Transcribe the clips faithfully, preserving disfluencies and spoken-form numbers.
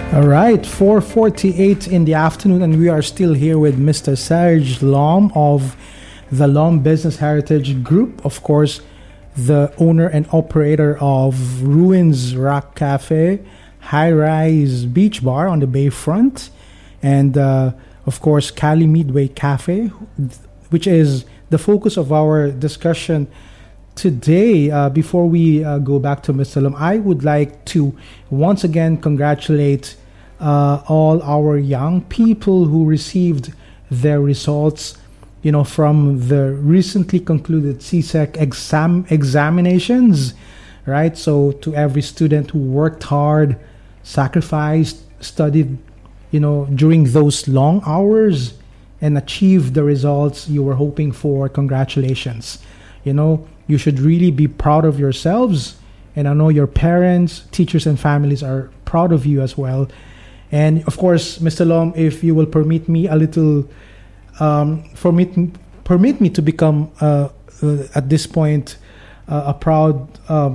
All right, four forty-eight in the afternoon, and we are still here with Mister Serge Lom of the Lom Business Heritage Group. Of course, the owner and operator of Ruins Rock Cafe, High Rise Beach Bar on the Bayfront, and uh, of course, Cali Midway Cafe, which is the focus of our discussion today. Uh, before we uh, go back to Mister Lom, I would like to once again congratulate uh, all our young people who received their results, you know, from the recently concluded C S E C exam examinations, right? So to every student who worked hard, sacrificed, studied, you know, during those long hours and achieved the results you were hoping for, congratulations. You know, you should really be proud of yourselves. And I know your parents, teachers, and families are proud of you as well. And of course, Mister Lom, if you will permit me a little, um, permit, permit me to become, uh, uh, at this point, uh, a proud uh,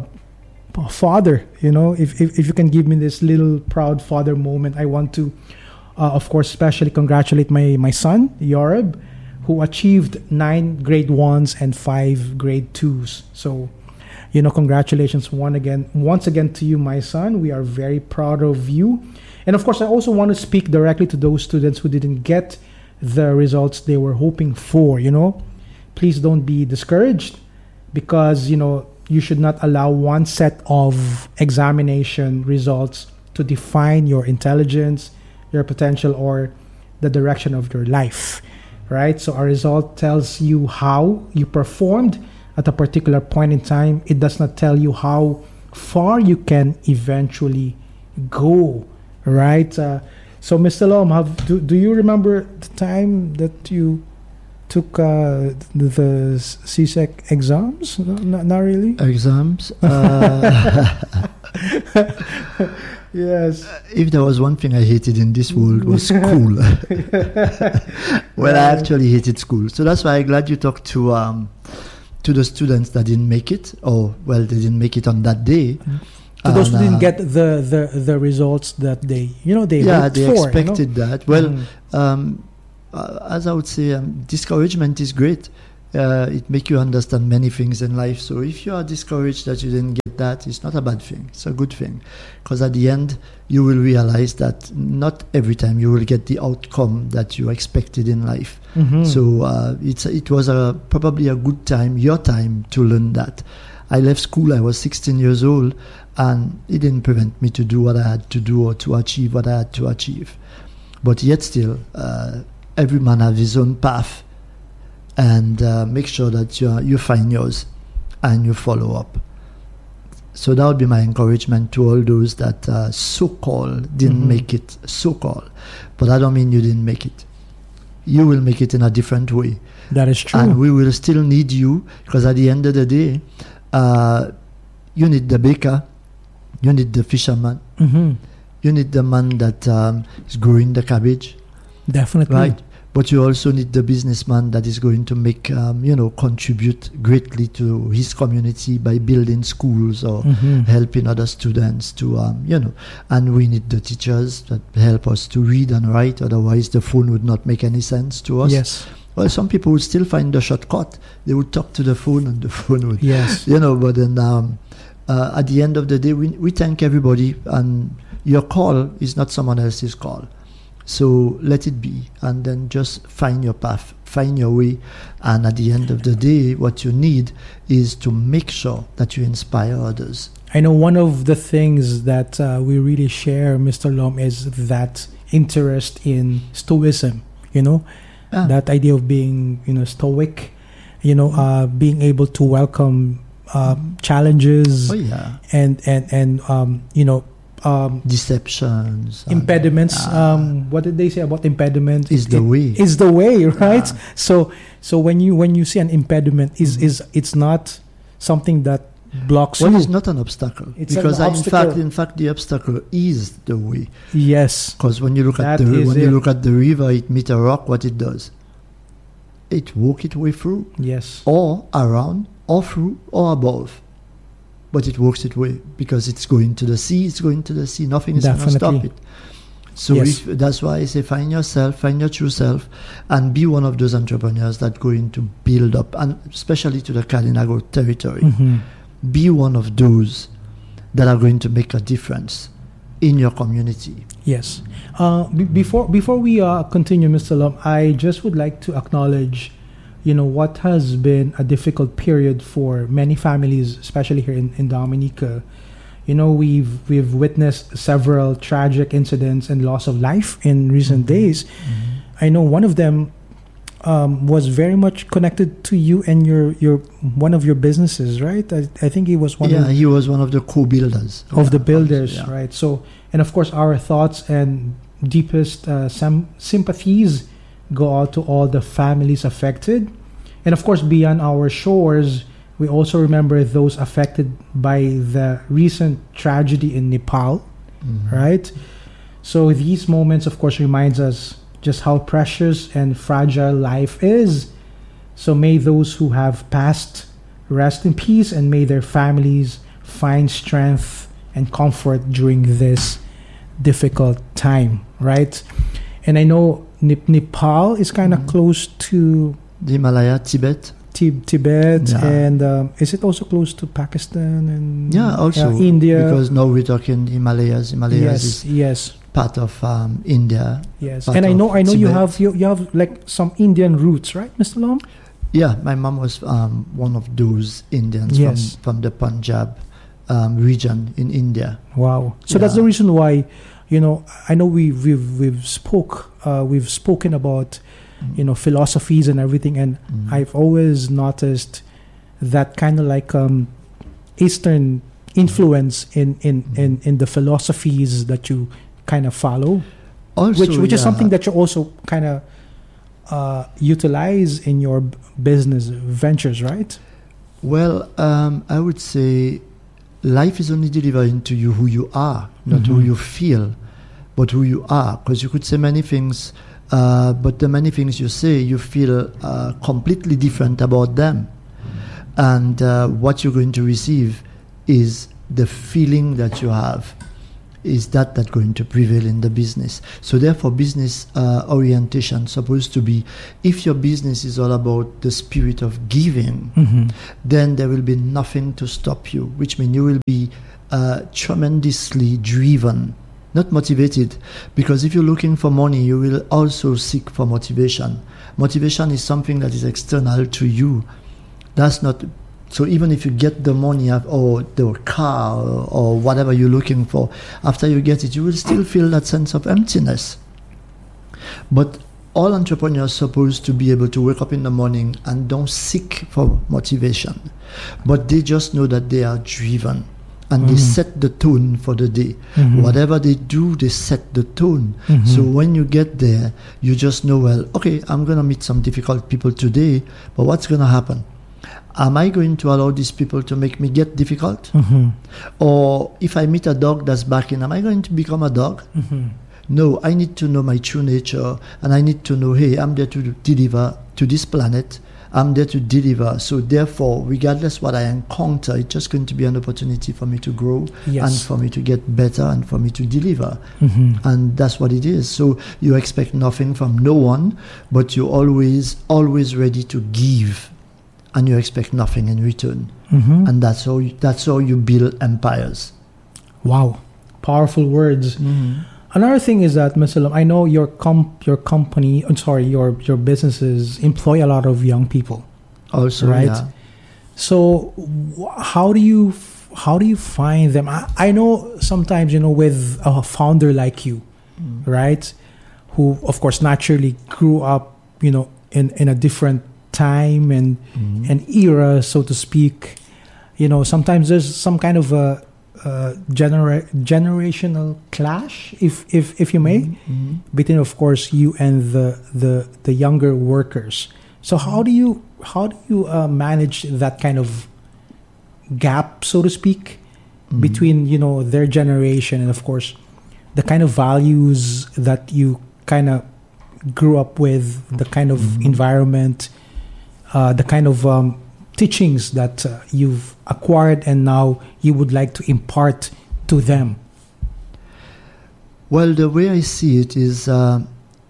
father, you know, if, if, if you can give me this little proud father moment, I want to, uh, of course, especially congratulate my, my son, Yoreb, who achieved nine grade ones and five grade twos. So, you know, congratulations one again, once again to you, my son. We are very proud of you. And of course, I also want to speak directly to those students who didn't get the results they were hoping for, you know. Please don't be discouraged, because, you know, you should not allow one set of examination results to define your intelligence, your potential, or the direction of your life. Right? So a result tells you how you performed at a particular point in time. It does not tell you how far you can eventually go. Right? Uh, so, Mister Lom, have, do, do you remember the time that you took uh, the, the C S E C exams? No, not, not really? Exams? Uh, yes. Uh, if there was one thing I hated in this world, was school. Well, I actually hated school. So that's why I'm glad you talked to um, to the students that didn't make it, or, well, they didn't make it on that day. Mm-hmm. To those who didn't uh, get the, the, the results that they, you know, they yeah, hoped they for. expected You know? that. Well, mm. um, uh, as I would say, um, discouragement is great. Uh, it makes you understand many things in life. So if you are discouraged that you didn't get that, it's not a bad thing. It's a good thing. Because at the end, you will realize that not every time you will get the outcome that you expected in life. Mm-hmm. So uh, it's it was a, probably a good time, your time, to learn that. I left school, I was sixteen years old, and it didn't prevent me to do what I had to do or to achieve what I had to achieve. But yet still, uh, every man has his own path. And uh, make sure that you, you find yours and you follow up. So that would be my encouragement to all those that uh, so-called didn't mm-hmm. make it, so-called. But I don't mean you didn't make it. You will make it in a different way. That is true. And we will still need you, because at the end of the day, uh, you need the baker, you need the fisherman, mm-hmm. you need the man that um, is growing the cabbage. Definitely. Right? But you also need the businessman that is going to make, um, you know, contribute greatly to his community by building schools or mm-hmm. helping other students to, um, you know. And we need the teachers that help us to read and write. Otherwise, the phone would not make any sense to us. Yes. Well, some people would still find the shortcut. They would talk to the phone, and the phone would, yes. you know. But then um, uh, at the end of the day, we we thank everybody, and your call is not someone else's call. So let it be, and then just find your path, find your way. And at the end of the day, what you need is to make sure that you inspire others. I know one of the things that uh, we really share, Mister Lom, is that interest in stoicism, you know, ah. that idea of being, you know, stoic, you know, uh, being able to welcome uh, challenges oh, yeah. and, and, and um, you know, Um, deceptions, impediments. And, uh, um, what did they say about impediments? Is the it, way. Is the way, right? Yeah. So, so when you when you see an impediment, is mm-hmm. is it's not something that blocks well, you. it's not an obstacle. It's because an in obstacle. fact, in fact, the obstacle is the way. Yes. Because when you look That at the is when it. you look at the river, it meets a rock. What it does, it walk its way through. Yes. Or around, or through, or above. But it works its way because it's going to the sea. It's going to the sea. Nothing is going to stop it. So Yes. if, that's why I say find yourself, find your true self, and be one of those entrepreneurs that going to build up, and especially to the Kalinago territory. Mhm. Be one of those that are going to make a difference in your community. Yes. Uh, b- before before we uh, continue, Mister Lom, I just would like to acknowledge, you know, what has been a difficult period for many families, especially here in, in Dominica. You know, we've we've witnessed several tragic incidents and loss of life in recent days. I know one of them um, was very much connected to you and your, your one of your businesses, right? I, I think he was one yeah, of he was one of the co-builders. of Yeah, the builders, yeah. right? So, and of course, our thoughts and deepest uh, sam- sympathies go out to all the families affected. And of course, beyond our shores, we also remember those affected by the recent tragedy in Nepal, Mhm. right? So these moments, of course, reminds us just how precious and fragile life is. So may those who have passed rest in peace, and may their families find strength and comfort during this difficult time, right? And I know Nep- Nepal is kind of Mhm. close to The Himalaya, Tibet. Ti- Tibet, Yeah. and um, is it also close to Pakistan and Yeah, also India? because now we're talking Himalayas. Himalayas yes, is yes, part of um, India. yes. part And I of know, I know you Tibet. have you, you have like some Indian roots, right, Mister Lom? Yeah, my mom was um, one of those Indians Yes. from, from the Punjab um, region in India. Wow. So that's Yeah. the reason why, you know, I know we we've we've spoke uh, we've spoken about, you know, philosophies and everything, and Mm. I've always noticed that kind of like um, Eastern influence in in, Mm. in in the philosophies that you kind of follow, Also, which which is yeah, something that you also kind of uh, utilize in your b- business ventures, right? Well, um, I would say life is only delivering to you who you are, not who Mhm. you feel, but who you are. Because you could say many things, uh, but the many things you say, you feel uh, completely different about them. And uh, what you're going to receive is the feeling that you have. Is that that going to prevail in the business? So therefore, business uh, orientation supposed to be, if your business is all about the spirit of giving, Mm-hmm. then there will be nothing to stop you, which means you will be uh, tremendously driven, not motivated. Because if you're looking for money, you will also seek for motivation. Motivation is something that is external to you. That's not. So even if you get the money or the car or, or whatever you're looking for, after you get it, you will still feel that sense of emptiness. But all entrepreneurs are supposed to be able to wake up in the morning and don't seek for motivation, but they just know that they are driven and they Mhm. set the tone for the day. Mhm. Whatever they do, they set the tone. Mhm. So when you get there, you just know, well, okay, I'm going to meet some difficult people today, but what's going to happen? Am I going to allow these people to make me get difficult? Mm-hmm. Or if I meet a dog that's barking, am I going to become a dog? Mm-hmm. No, I need to know my true nature, and I need to know, hey, I'm there to deliver to this planet. I'm there to deliver. So therefore, regardless what I encounter, it's just going to be an opportunity for me to grow Yes. and for me to get better and for me to deliver. Mm-hmm. And that's what it is. So you expect nothing from no one, but you're always, always ready to give, and you expect nothing in return. Mm-hmm. And that's how you, that's how you build empires. Wow, powerful words. Mm-hmm. Another thing is that, Mister Lom, I know your com- your company, I'm sorry, your your businesses employ a lot of young people, Also, right? yeah. So, wh- how do you f- how do you find them? I, I know sometimes, you know, with a founder like you, Mm. right, who of course naturally grew up, you know, in in a different time and Mhm. an era, so to speak. You know, sometimes there's some kind of a uh, genera- generational clash, if if if you may, Mhm. between, of course, you and the the the younger workers. So how do you how do you uh, manage that kind of gap, so to speak, Mhm. between, you know, their generation and, of course, the kind of values that you kind of grew up with, the kind of Mhm. environment, uh, the kind of um, teachings that uh, you've acquired and now you would like to impart to them? Well, the way I see it is uh,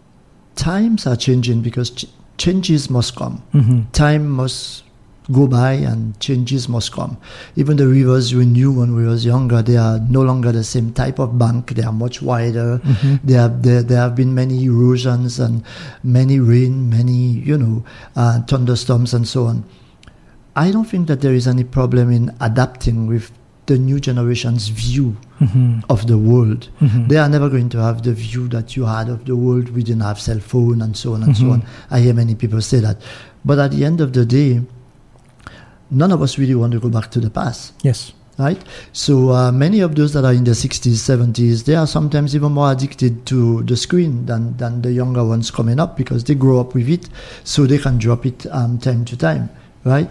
times are changing because ch- changes must come. Mm-hmm. Time must go by and changes must come. Even the rivers we knew when we was younger, they are no longer the same type of bank. They are much wider. Mm-hmm. There, have, there, there have been many erosions and many rain, many, you know, uh, thunderstorms and so on. I don't think that there is any problem in adapting with the new generation's view mm-hmm. of the world. Mm-hmm. They are never going to have the view that you had of the world. We didn't have cell phone and so on and mm-hmm. so on. I hear many people say that. But at the end of the day, none of us really want to go back to the past. Yes. Right? So uh, many of those that are in the sixties, seventies, they are sometimes even more addicted to the screen than, than the younger ones coming up because they grow up with it, so they can drop it um, time to time. Right?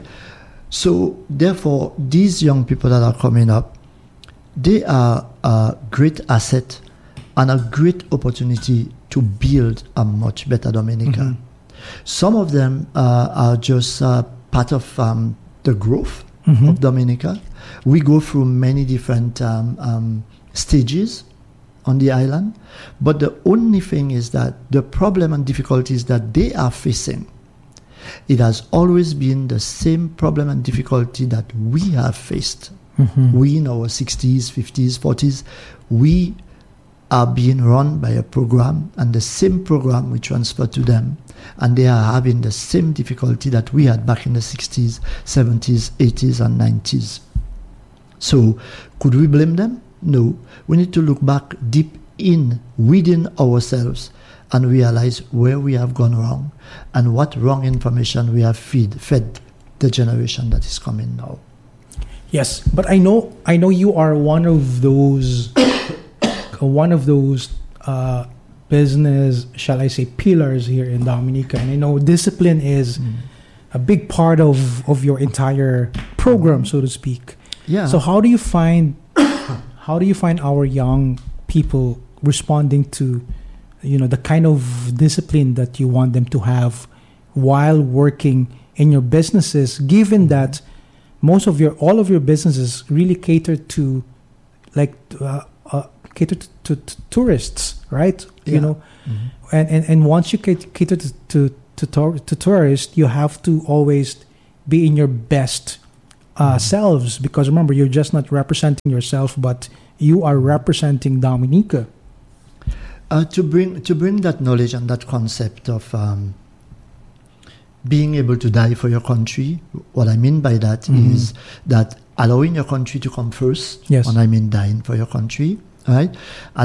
So therefore, these young people that are coming up, they are a great asset and a great opportunity to build a much better Dominica. Mm-hmm. Some of them uh, are just uh, part of um, the growth mm-hmm. of Dominica. We go through many different um, um, stages on the island, but the only thing is that the problem and difficulties that they are facing, it has always been the same problem and difficulty that we have faced. Mm-hmm. We in our sixties, fifties, forties, we are being run by a program, and the same program we transfer to them, and they are having the same difficulty that we had back in the sixties, seventies, eighties, and nineties. So, could we blame them? No. We need to look back deep in, within ourselves, and realize where we have gone wrong and what wrong information we have feed, fed the generation that is coming now. Yes, but I know I know you are one of those one of those uh, business, shall I say, pillars here in Dominica, and I know discipline is mm. a big part of, of your entire program, so to speak. Yeah. So how do you find how do you find our young people responding to, you know, the kind of discipline that you want them to have while working in your businesses, given that most of your, all of your businesses really cater to, like, uh, uh, cater to, to, to tourists, right? Yeah. You know, mm-hmm. and, and, and once you cater to, to, to, to, to tourists, you have to always be in your best uh, mm-hmm. selves, because remember, you're just not representing yourself, but you are representing Dominica. Uh, to bring to bring that knowledge and that concept of um, being able to die for your country. What I mean by that mm-hmm. is that allowing your country to come first. Yes. And I mean dying for your country, right?